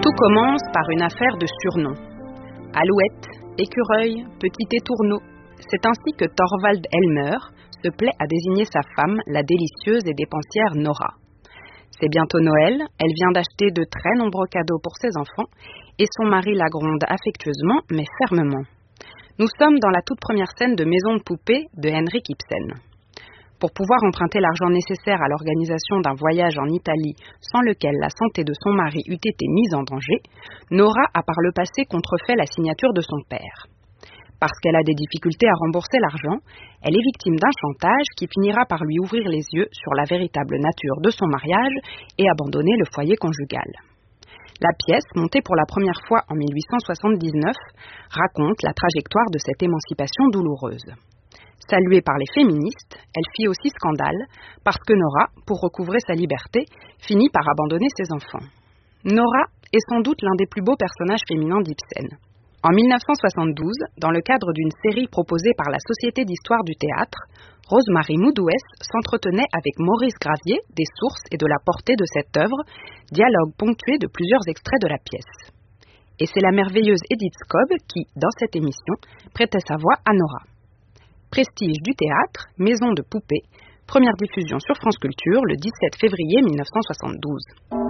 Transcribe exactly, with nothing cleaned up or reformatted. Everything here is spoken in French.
Tout commence par une affaire de surnom. Alouette, écureuil, petit étourneau. C'est ainsi que Thorvald Elmer se plaît à désigner sa femme, la délicieuse et dépensière Nora. C'est bientôt Noël, elle vient d'acheter de très nombreux cadeaux pour ses enfants et son mari la gronde affectueusement mais fermement. Nous sommes dans la toute première scène de Maison de poupée de Henrik Ibsen. Pour pouvoir emprunter l'argent nécessaire à l'organisation d'un voyage en Italie sans lequel la santé de son mari eût été mise en danger, Nora a par le passé contrefait la signature de son père. Parce qu'elle a des difficultés à rembourser l'argent, elle est victime d'un chantage qui finira par lui ouvrir les yeux sur la véritable nature de son mariage et abandonner le foyer conjugal. La pièce, montée pour la première fois en mille huit cent soixante-dix-neuf, raconte la trajectoire de cette émancipation douloureuse. Saluée par les féministes, elle fit aussi scandale parce que Nora, pour recouvrer sa liberté, finit par abandonner ses enfants. Nora est sans doute l'un des plus beaux personnages féminins d'Ibsen. En mille neuf cent soixante-douze, dans le cadre d'une série proposée par la Société d'histoire du théâtre, Rose-Marie Moudouès s'entretenait avec Maurice Gravier des sources et de la portée de cette œuvre, dialogue ponctué de plusieurs extraits de la pièce. Et c'est la merveilleuse Edith Scobb qui, dans cette émission, prêtait sa voix à Nora. Prestige du théâtre, Maison de poupée, première diffusion sur France Culture le dix-sept février mille neuf cent soixante-douze.